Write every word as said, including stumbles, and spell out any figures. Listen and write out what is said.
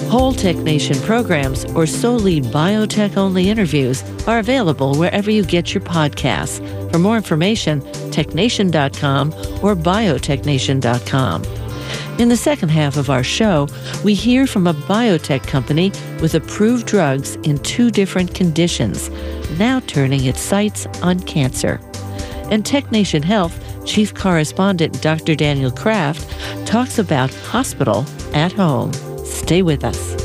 Whole TechNation programs or solely biotech-only interviews are available wherever you get your podcasts. For more information, technation dot com or biotechnation dot com. In the second half of our show, we hear from a biotech company with approved drugs in two different conditions, now turning its sights on cancer. And TechNation Health Chief Correspondent Doctor Daniel Kraft talks about hospital at home. Stay with us.